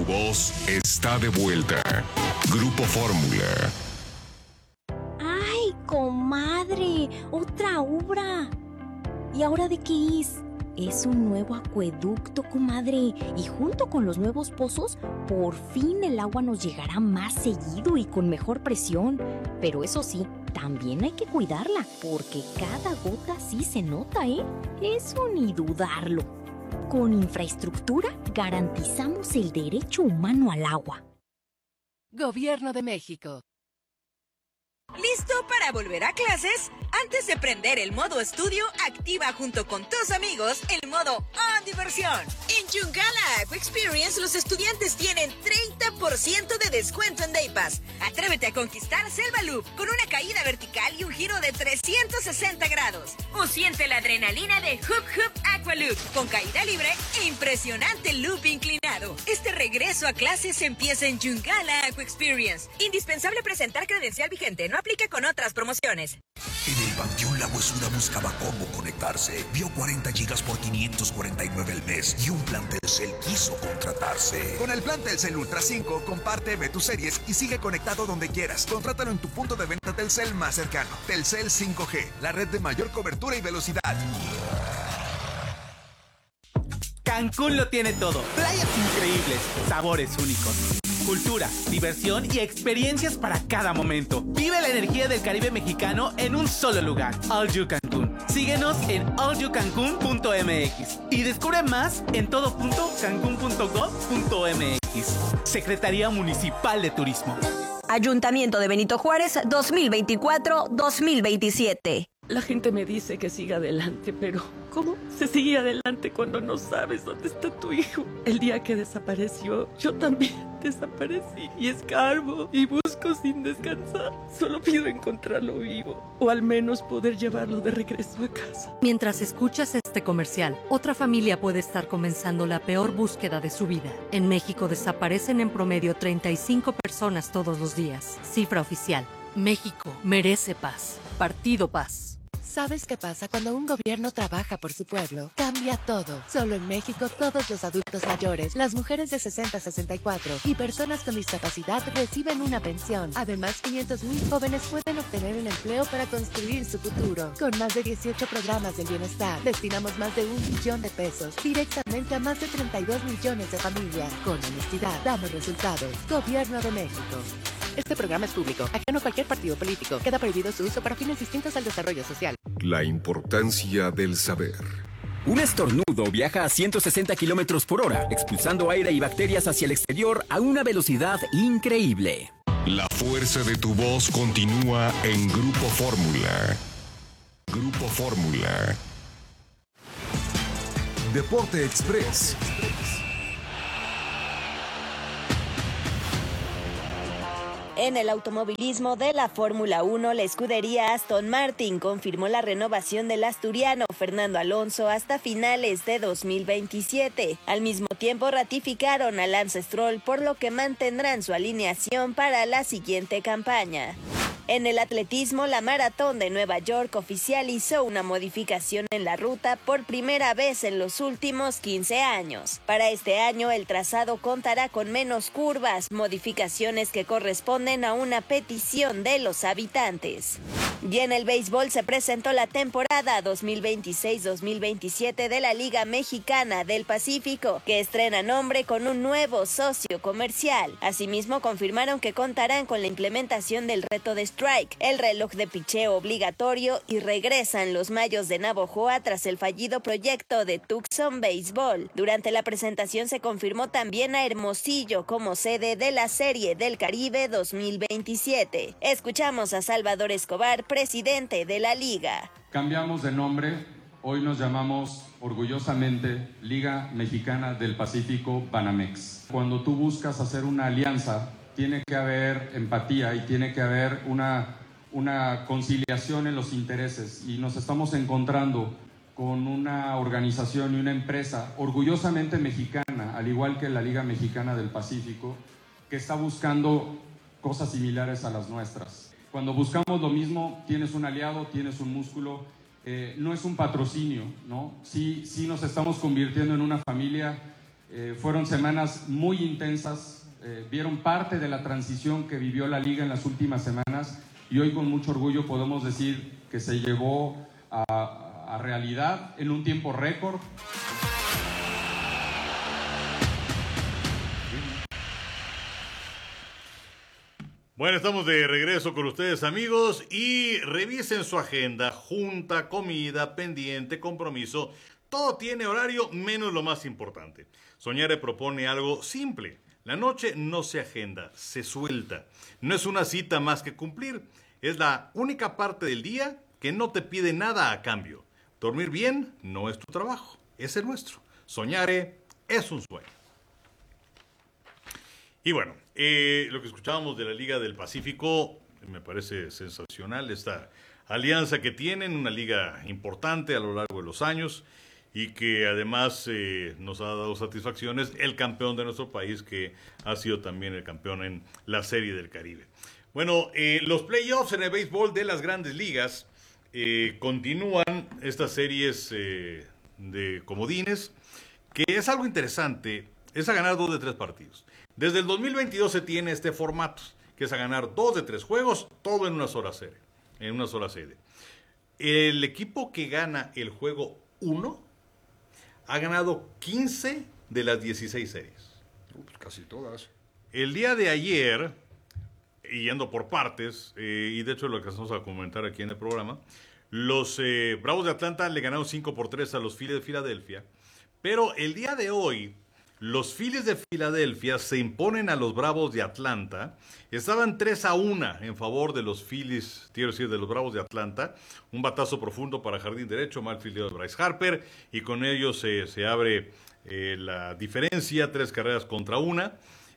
voz está de vuelta. Grupo Fórmula. ¡Ay, comadre! ¡Otra obra! ¿Y ahora de qué es? Es un nuevo acueducto, comadre. Y junto con los nuevos pozos, por fin el agua nos llegará más seguido y con mejor presión. Pero eso sí, también hay que cuidarla, porque cada gota sí se nota, ¿eh? Eso ni dudarlo. Con infraestructura garantizamos el derecho humano al agua. Gobierno de México. ¿Listo para volver a clases? Antes de prender el modo estudio, activa junto con tus amigos el modo On Diversión. En Yungala Aqua Experience, los estudiantes tienen 30% de descuento en Day Pass. Atrévete a conquistar Selva Loop con una caída vertical y un giro de 360 grados. O siente la adrenalina de Hoop Hoop Aqua Loop con caída libre e impresionante loop inclinado. Este regreso a clases empieza en Yungala Aqua Experience. Indispensable presentar credencial vigente. No aplica con otras promociones. En el Panteón La Huesuda buscaba cómo conectarse. Vio 40 gigas por 549 al mes y un plan Telcel quiso contratarse. Con el plan Telcel Ultra 5, comparte, ve tus series y sigue conectado donde quieras. Contrátalo en tu punto de venta Telcel más cercano. Telcel 5G, la red de mayor cobertura y velocidad. Cancún lo tiene todo. Playas increíbles, sabores únicos, cultura, diversión y experiencias para cada momento. Vive la energía del Caribe mexicano en un solo lugar. All You Cancún. Síguenos en allyoucancun.mx y descubre más en todo.cancun.gov.mx. Secretaría Municipal de Turismo. Ayuntamiento de Benito Juárez 2024-2027. La gente me dice que siga adelante, pero ¿cómo se sigue adelante cuando no sabes dónde está tu hijo? El día que desapareció, yo también desaparecí y escarbo y busco sin descansar. Solo pido encontrarlo vivo o al menos poder llevarlo de regreso a casa. Mientras escuchas este comercial, otra familia puede estar comenzando la peor búsqueda de su vida. En México desaparecen en promedio 35 personas todos los días. Cifra oficial. México merece paz. Partido Paz. ¿Sabes qué pasa cuando un gobierno trabaja por su pueblo? Cambia todo. Solo en México, todos los adultos mayores, las mujeres de 60 a 64 y personas con discapacidad reciben una pensión. Además, 500,000 jóvenes pueden obtener un empleo para construir su futuro. Con más de 18 programas del bienestar, destinamos más de 1 billón de pesos directamente a más de 32 millones de familias. Con honestidad, damos resultados. Gobierno de México. Este programa es público, ajeno a cualquier partido político. Queda prohibido su uso para fines distintos al desarrollo social. La importancia del saber. Un estornudo viaja a 160 kilómetros por hora, expulsando aire y bacterias hacia el exterior a una velocidad increíble. La fuerza de tu voz continúa en Grupo Fórmula. Grupo Fórmula. Deporte Express. En el automovilismo de la Fórmula 1, la escudería Aston Martin confirmó la renovación del asturiano Fernando Alonso hasta finales de 2027. Al mismo tiempo ratificaron a Lance Stroll, por lo que mantendrán su alineación para la siguiente campaña. En el atletismo, la Maratón de Nueva York oficializó una modificación en la ruta por primera vez en los últimos 15 años. Para este año, el trazado contará con menos curvas, modificaciones que corresponden a una petición de los habitantes. Y en el béisbol se presentó la temporada 2026-2027 de la Liga Mexicana del Pacífico, que estrena nombre con un nuevo socio comercial. Asimismo, confirmaron que contarán con la implementación del reto de Strike, el reloj de picheo obligatorio, y regresan los Mayos de Navojoa tras el fallido proyecto de Tucson Béisbol. Durante la presentación se confirmó también a Hermosillo como sede de la Serie del Caribe 2027. Escuchamos a Salvador Escobar, presidente de la liga. Cambiamos de nombre, hoy nos llamamos orgullosamente Liga Mexicana del Pacífico Banamex. Cuando tú buscas hacer una alianza, tiene que haber empatía y tiene que haber una conciliación en los intereses, y nos estamos encontrando con una organización y una empresa orgullosamente mexicana, al igual que la Liga Mexicana del Pacífico, que está buscando cosas similares a las nuestras. Cuando buscamos lo mismo, tienes un aliado, tienes un músculo, no es un patrocinio, ¿no? Sí nos estamos convirtiendo en una familia Fueron semanas muy intensas, vieron parte de la transición que vivió la liga en las últimas semanas y hoy con mucho orgullo podemos decir que se llevó a realidad en un tiempo récord. Bueno, estamos de regreso con ustedes, amigos, y revisen su agenda, junta, comida, pendiente, compromiso. Todo tiene horario, menos lo más importante. Soñare propone algo simple. La noche no se agenda, se suelta. No es una cita más que cumplir. Es la única parte del día que no te pide nada a cambio. Dormir bien no es tu trabajo, es el nuestro. Soñare es un sueño. Y bueno, lo que escuchábamos de la Liga del Pacífico me parece sensacional. Esta alianza que tienen, una liga importante a lo largo de los años y que además nos ha dado satisfacciones. El campeón de nuestro país, que ha sido también el campeón en la Serie del Caribe. Bueno, los playoffs en el béisbol de las grandes ligas continúan estas series de comodines, que es algo interesante, es a ganar 2 de 3 partidos. Desde el 2022 se tiene este formato, que es a ganar 2 de 3 juegos, todo en una sola serie. El equipo que gana el juego 1 ha ganado 15 de las 16 series. Pues casi todas. El día de ayer, yendo por partes, y de hecho lo que vamos a comentar aquí en el programa, los Bravos de Atlanta le ganaron 5-3 a los Phillies de Filadelfia, pero el día de hoy los Phillies de Filadelfia se imponen a los Bravos de Atlanta. Estaban 3-1 en favor de los Phillies, quiero decir, de los Bravos de Atlanta. Un batazo profundo para jardín derecho, mal fildeado de Bryce Harper, y con ello se abre la diferencia, 3 carreras contra 1.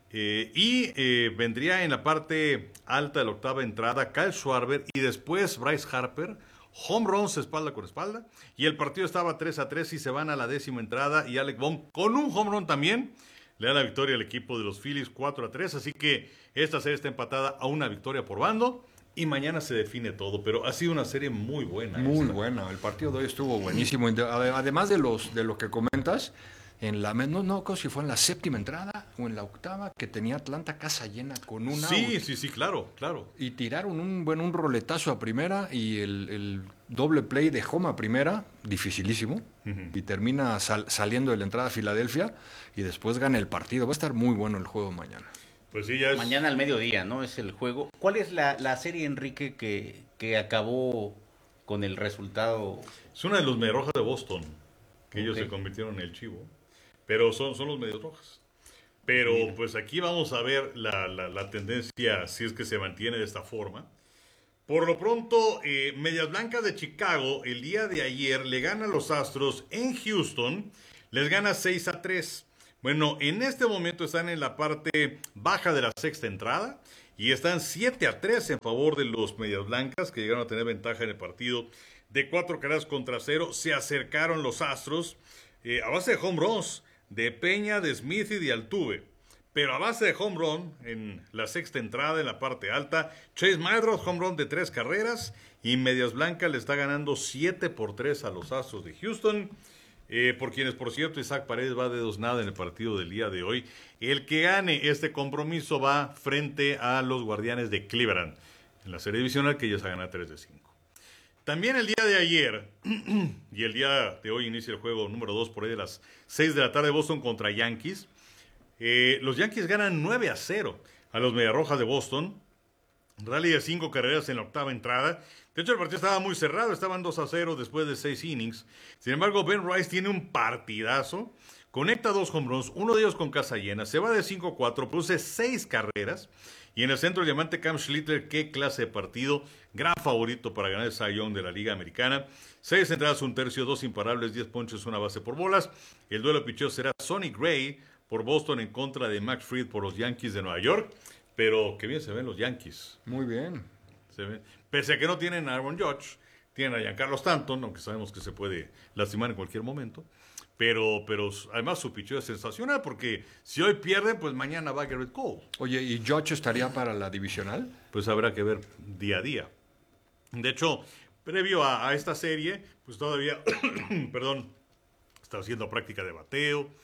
Vendría en la parte alta de la octava entrada Kyle Schwarber y después Bryce Harper. Home runs espalda con espalda, y el partido estaba 3-3 y se van a la 10ª entrada y Alec Bohm con un home run también le da la victoria al equipo de los Phillies 4-3, así que esta serie está empatada a 1 victoria por bando y mañana se define todo, pero ha sido una serie muy buena. Muy buena, el partido de hoy estuvo buenísimo, además de lo que comentas, en la no si fue en la 7ª entrada o en la 8ª, que tenía Atlanta casa llena con un out. Sí, claro. Y tiraron un roletazo a primera y el doble play de home a primera, dificilísimo, y termina saliendo de la entrada a Filadelfia y después gana el partido. Va a estar muy bueno el juego mañana. Pues sí, ya es... Mañana al mediodía, ¿no? Es el juego. ¿Cuál es la serie, Enrique, que acabó con el resultado? Es una de los Mediarrojas de Boston, que ellos se convirtieron en el chivo. Pero son los Medias Rojas. Pero pues aquí vamos a ver la tendencia, si es que se mantiene de esta forma. Por lo pronto, Medias Blancas de Chicago, el día de ayer, le gana a los Astros en Houston, les gana 6-3. Bueno, en este momento están en la parte baja de la 6ª entrada y están 7-3 en favor de los Medias Blancas, que llegaron a tener ventaja en el partido de 4 carreras contra 0. Se acercaron los Astros a base de home runs de Peña, de Smith y de Altuve. Pero a base de home run, en la 6ª entrada, en la parte alta, Chase Madrox, home run de 3 carreras, y Medias Blancas le está ganando 7-3 a los Astros de Houston, por quienes, por cierto, Isaac Paredes va de 2-0 en el partido del día de hoy. El que gane este compromiso va frente a los Guardianes de Cleveland, en la serie divisional, que ya se gana 3-5. También el día de ayer, y el día de hoy inicia el juego número 2 por ahí de las 6 de la tarde, Boston contra Yankees. Los Yankees ganan 9-0 a los Mediarrojas de Boston. Rally de 5 carreras en la 8ª entrada. De hecho, el partido estaba muy cerrado, estaban 2-0 después de 6 innings. Sin embargo, Ben Rice tiene un partidazo. Conecta 2 home runs, uno de ellos con casa llena. Se va de 5-4, produce 6 carreras. Y en el centro, el diamante Cam Schlitter, qué clase de partido. Gran favorito para ganar el Cy Young de la Liga Americana. 6 entradas, 1/3, 2 imparables, 10 ponches, 1 base por bolas. El duelo de picheo será Sonny Gray por Boston en contra de Max Fried por los Yankees de Nueva York. Pero qué bien se ven los Yankees. Muy bien. Se ven. Pese a que no tienen a Aaron Judge, tienen a Giancarlo Stanton, aunque sabemos que se puede lastimar en cualquier momento. Pero además su picheo es sensacional, porque si hoy pierden, pues mañana va Garrett Cole. Oye, ¿y Judge estaría para la divisional? Pues habrá que ver día a día. De hecho, previo a esta serie, pues todavía, está haciendo práctica de bateo.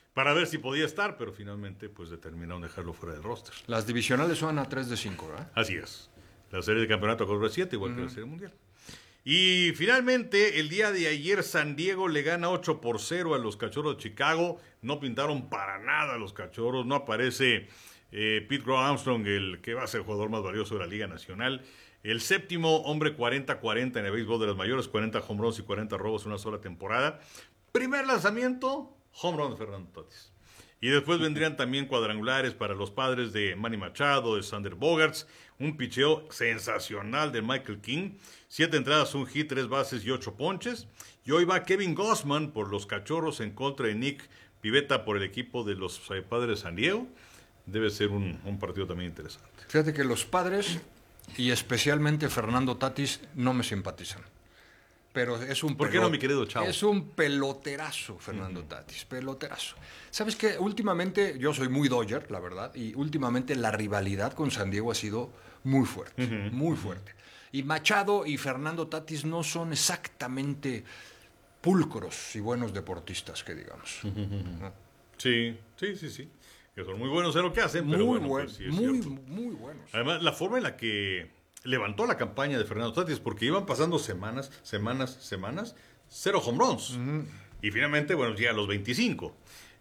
para ver si podía estar, pero finalmente pues determinaron dejarlo fuera del roster. Las divisionales son a 3 de 5, ¿verdad? Así es. La serie de campeonato corre 7, igual que la serie mundial. Y finalmente, el día de ayer, San Diego le gana 8-0 a los Cachorros de Chicago. No pintaron para nada a los Cachorros. No aparece Pete Crow Armstrong, el que va a ser el jugador más valioso de la Liga Nacional. El séptimo hombre 40-40 en el béisbol de las mayores, 40 home runs y 40 robos en una sola temporada. Primer lanzamiento, home run de Fernando Tatis. Y después vendrían también cuadrangulares para los padres de Manny Machado, de Sander Bogaerts, un picheo sensacional de Michael King, 7 entradas, un hit, 3 bases y 8 ponches. Y hoy va Kevin Gausman por los Cachorros en contra de Nick Pivetta por el equipo de los padres de San Diego. Debe ser un partido también interesante. Fíjate que los padres, y especialmente Fernando Tatis, no me simpatizan. Pero es un ¿Por qué no, mi querido Chavo? Es un peloterazo, Fernando Tatis, peloterazo. ¿Sabes qué? Últimamente, yo soy muy Dodger, la verdad, y últimamente la rivalidad con San Diego ha sido muy fuerte, muy fuerte. Y Machado y Fernando Tatis no son exactamente pulcros y buenos deportistas, que digamos. ¿No? Sí. Que son muy buenos en lo que hacen, pero bueno, pues sí es cierto. Muy buenos. Además, la forma en la que levantó la campaña de Fernando Tatis, porque iban pasando semanas, cero home runs. Y finalmente, bueno, llega a los 25.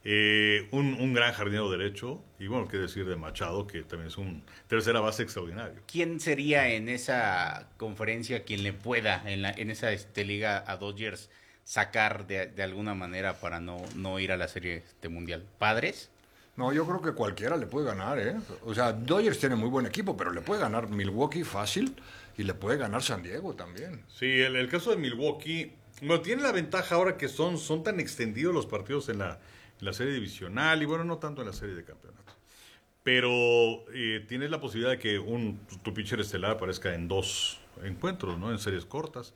Un gran jardinero derecho, y bueno, qué decir de Machado, que también es un tercera base extraordinario. ¿Quién sería en esa conferencia quien le pueda, en esa liga a Dodgers, sacar de alguna manera para no ir a la serie mundial? ¿Padres? No, yo creo que cualquiera le puede ganar, ¿eh? O sea, Dodgers tiene muy buen equipo, pero le puede ganar Milwaukee fácil y le puede ganar San Diego también. Sí, el caso de Milwaukee, bueno, tiene la ventaja ahora que son tan extendidos los partidos en la serie divisional y bueno, no tanto en la serie de campeonato. Pero tienes la posibilidad de que tu pitcher estelar aparezca en 2 encuentros, ¿no? En series cortas.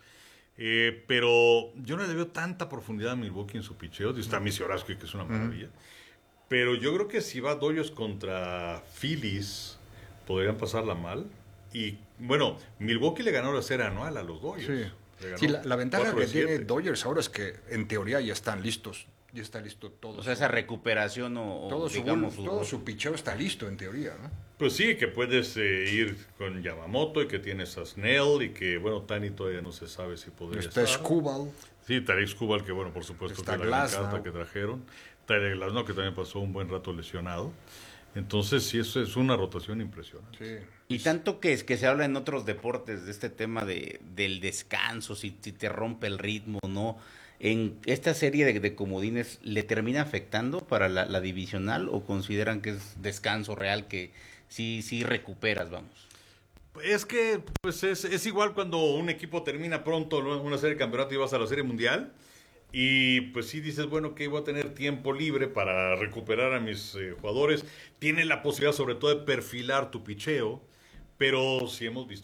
Pero yo no le veo tanta profundidad a Milwaukee en su picheo. Está Misioraski, que es una maravilla. Pero yo creo que si va Dodgers contra Phillies, podrían pasarla mal. Y bueno, Milwaukee le ganó la serie anual a los Dodgers. Sí, la ventaja que tiene Dodgers ahora es que en teoría ya están listos. Ya está listo todo. O sea, esa recuperación todo su picheo está listo en teoría, ¿no? Pues sí, que puedes ir con Yamamoto y que tienes a Snell y que, bueno, Tani todavía no se sabe si podría estar. Está Skubal. Sí, Tarek Skubal, que bueno, por supuesto está que la carta que trajeron. Tarek Glasnow, que también pasó un buen rato lesionado. Entonces, sí, eso es una rotación impresionante. Sí. Y tanto que se habla en otros deportes de este tema del descanso, si te rompe el ritmo, ¿no? ¿En esta serie de comodines le termina afectando para la divisional o consideran que es descanso real, que sí recuperas, vamos? Es que pues es igual cuando un equipo termina pronto una serie de campeonato y vas a la serie mundial y pues sí dices, bueno, que voy a tener tiempo libre para recuperar a mis jugadores. Tienes la posibilidad sobre todo de perfilar tu picheo, pero sí hemos visto